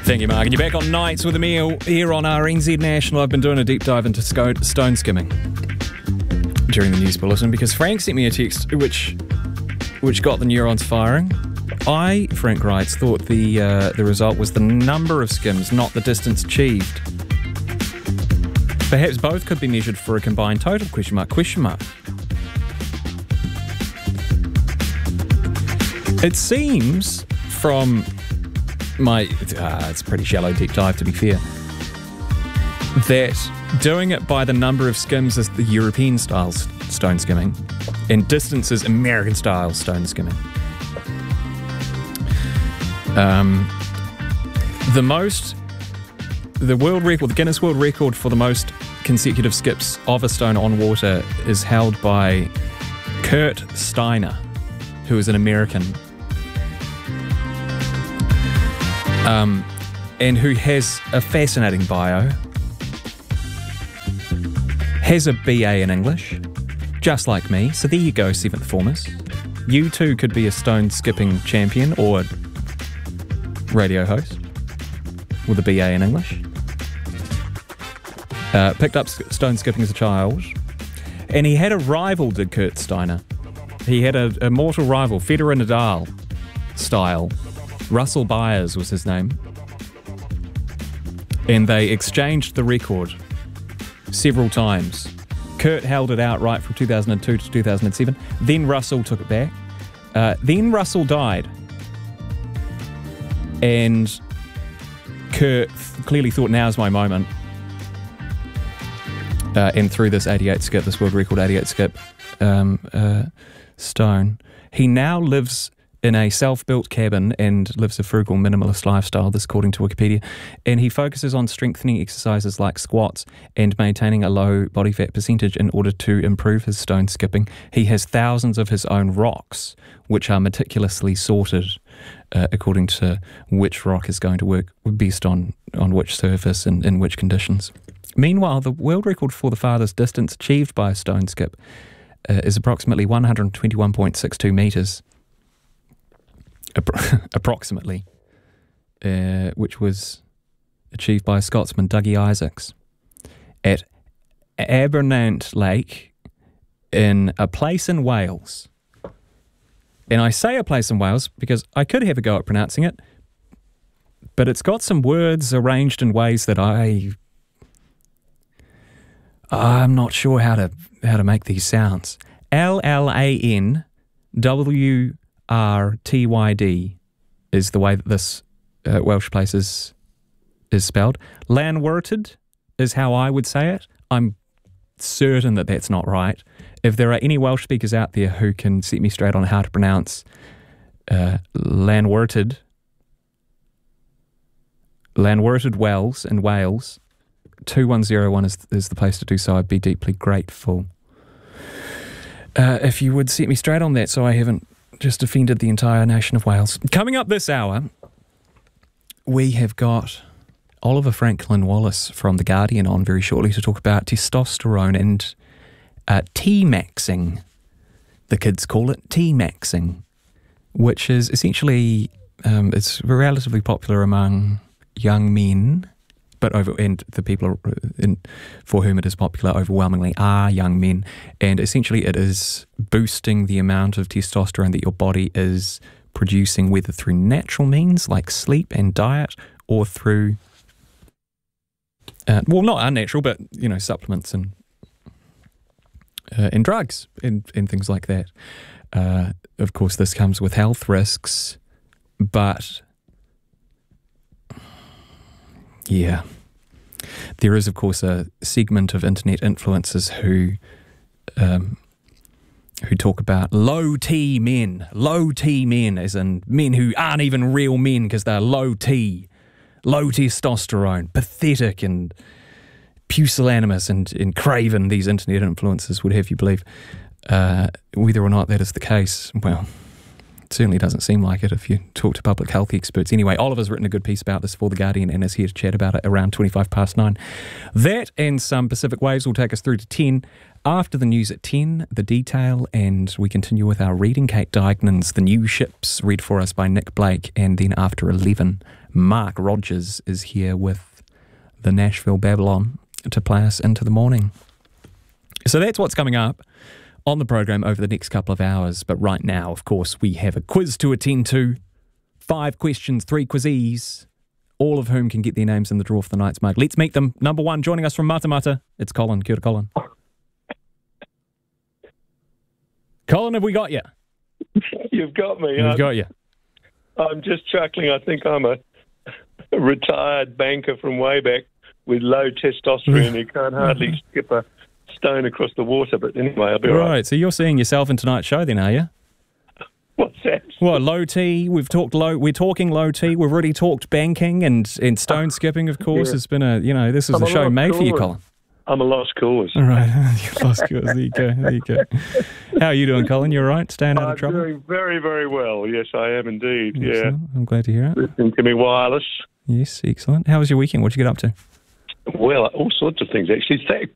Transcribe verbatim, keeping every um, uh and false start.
Thank you, Mark. And you're back on Nights with Emile here on R N Z National. I've been doing a deep dive into sco- stone skimming during the news bulletin because Frank sent me a text which which got the neurons firing. I, Frank writes, thought the uh, the result was the number of skims, not the distance achieved. Perhaps both could be measured for a combined total, question mark, question mark. It seems from my, uh, it's a pretty shallow deep dive to be fair, that doing it by the number of skims is the European style stone skimming and distance is American style stone skimming. Um, the most, the world record, the Guinness World Record for the most consecutive skips of a stone on water is held by Kurt Steiner, who is an American. Um, and who has a fascinating bio, has a B A in English, just like me. So there you go, seventh formers. You too could be a stone skipping champion or radio host with a B A in English. Uh, picked up stone skipping as a child, and he had a rival, did Kurt Steiner. He had a, a mortal rival, Federer Nadal style. Russell Byers was his name. And they exchanged the record several times. Kurt held it out right from two thousand two to two thousand seven. Then Russell took it back. Uh, then Russell died. And Kurt clearly thought, now's my moment. Uh, and through this eighty-eight skip, this world record eighty-eight skip um, uh, stone, he now lives in a self-built cabin and lives a frugal, minimalist lifestyle, this according to Wikipedia. And he focuses on strengthening exercises like squats and maintaining a low body fat percentage in order to improve his stone skipping. He has thousands of his own rocks, which are meticulously sorted uh, according to which rock is going to work best on, on which surface and in which conditions. Meanwhile, the world record for the farthest distance achieved by a stone skip uh, is approximately one hundred twenty-one point six two metres. approximately, uh, which was achieved by Scotsman Dougie Isaacs at Abernant Lake in a place in Wales. And I say a place in Wales because I could have a go at pronouncing it, but it's got some words arranged in ways that I I'm not sure how to how to make these sounds. L L A N W R T Y D is the way that this uh, Welsh place is, is spelled. Llanwrtyd is how I would say it. I'm certain that that's not right. If there are any Welsh speakers out there who can set me straight on how to pronounce uh, Llanwrtyd, Llanwrtyd Wells in Wales, two one zero one is, is the place to do so. I'd be deeply grateful. Uh, if you would set me straight on that so I haven't just offended the entire nation of Wales. Coming up this hour, we have got Oliver Franklin-Wallace from The Guardian on very shortly to talk about testosterone and uh, T-maxing. The kids call it T-maxing, which is essentially, um, it's relatively popular among young men, but over and the people in, for whom it is popular overwhelmingly are young men, and essentially it is boosting the amount of testosterone that your body is producing, whether through natural means like sleep and diet, or through uh, well, not unnatural, but you know, supplements and uh, and drugs and and things like that. Uh, of course, this comes with health risks, but yeah. There is, of course, a segment of internet influencers who um, who talk about low T men, low T men, as in men who aren't even real men because they're low T, low testosterone, pathetic and pusillanimous and, and craven, these internet influencers would have you believe. Uh, whether or not that is the case, well, It certainly doesn't seem like it if you talk to public health experts. Anyway, Oliver's written a good piece about this for The Guardian and is here to chat about it around twenty-five past nine. That and some Pacific Waves will take us through to ten. After the news at ten, The Detail, and we continue with our reading. Kate Dygnan's The New Ships, read for us by Nick Blake. And then after eleven, Mark Rogers is here with the Nashville Babylon to play us into the morning. So that's what's coming up on the program over the next couple of hours. But right now, of course, we have a quiz to attend to. Five questions, three quizzes, all of whom can get their names in the draw for the night's mug. Let's meet them. Number one, joining us from Matamata, it's Colin. Kia ora, Colin. Colin, have we got you? You've got me. We've I'm, got you. I'm just chuckling. I think I'm a retired banker from way back with low testosterone who can't hardly skip a stone across the water. But anyway, I'll be all right. Right, so you're seeing yourself in tonight's show then, are you? What's that? What, low T? We've talked low. We're talking low T. We've already talked banking and, and stone skipping, of course. Yeah. It's been a, you know, this is I'm a a show lost made for you, cause. Colin. I'm a lost cause. All right, you lost cause. There you go. There you go. How are you doing, Colin? You all right? Staying out of I'm trouble? doing very, very well. Yes, I am indeed. Excellent. I'm glad to hear it. Yeah. Listening to me wireless. Yes, excellent. How was your weekend? What did you get up to? Well, all sorts of things, actually. Th-